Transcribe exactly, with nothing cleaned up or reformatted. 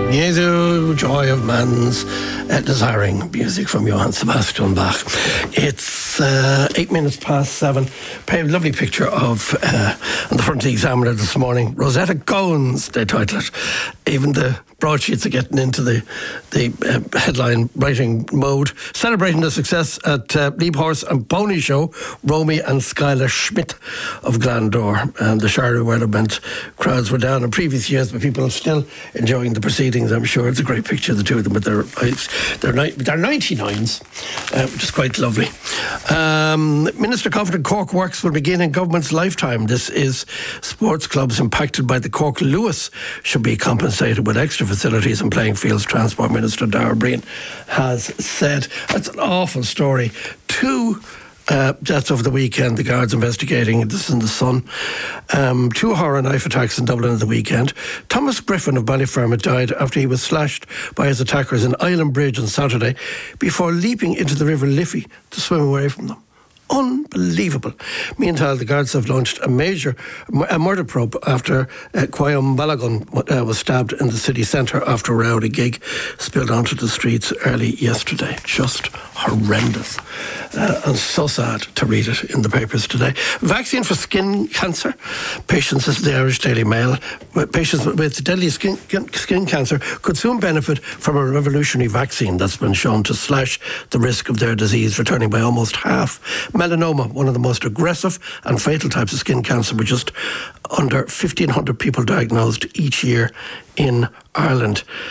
Jesu, joy of man's uh, desiring. Music from Johann Sebastian Bach. It's uh, eight minutes past seven. A lovely picture of, uh, on the front of the Examiner this morning, Rosetta Goins, they title it. Even the broadsheets are getting into the, the uh, headline writing mode. Celebrating the success at uh, Leap Horse and Pony Show, Romy and Skylar Schmidt of Glandore. And the Shire Weatherment crowds were down in previous years, but people are still enjoying the proceedings, I'm sure. It's a great picture of the two of them with their wives. They're, ni- they're ninety-nines, uh, which is quite lovely. Um, Minister confident Cork works will begin in government's lifetime. This is sports clubs impacted by the Cork Lewis should be compensated with extra facilities and playing fields. Transport Minister Darragh Breen has said. That's an awful story. Two Uh, deaths over the weekend, the guards investigating. This is in the Sun. Um, two horror knife attacks in Dublin at the weekend. Thomas Griffin of Ballyfermot died after he was slashed by his attackers in Island Bridge on Saturday before leaping into the River Liffey to swim away from them. Unbelievable. Meanwhile, the guards have launched a major a murder probe after uh, Quayum Balagun uh, was stabbed in the city centre after a rowdy gig spilled onto the streets early yesterday. Just horrendous. Uh, and so sad to read it in the papers today. Vaccine for skin cancer. Patients, this is the Irish Daily Mail, patients with deadly skin, skin cancer could soon benefit from a revolutionary vaccine that's been shown to slash the risk of their disease, returning by almost half. Melanoma, one of the most aggressive and fatal types of skin cancer, with just under fifteen hundred people diagnosed each year in Ireland.